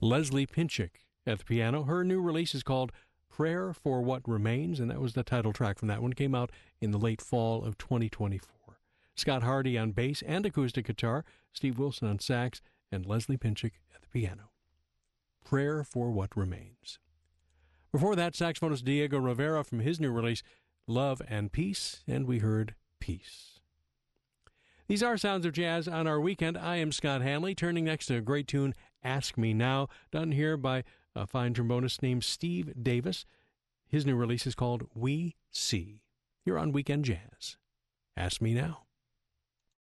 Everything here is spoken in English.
Leslie Pinchik at the piano. Her new release is called Prayer for What Remains, and that was the title track from that one. Came out in the late fall of 2024. Scott Hardy on bass and acoustic guitar, Steve Wilson on sax, and Leslie Pinchik at the piano. Prayer for What Remains. Before that, saxophonist Diego Rivera from his new release, Love and Peace, and we heard Peace. These are Sounds of Jazz on our weekend. I am Scott Hanley, turning next to a great tune, Ask Me Now, done here by a fine trombonist named Steve Davis. His new release is called We See. You're on Weekend Jazz. Ask Me Now.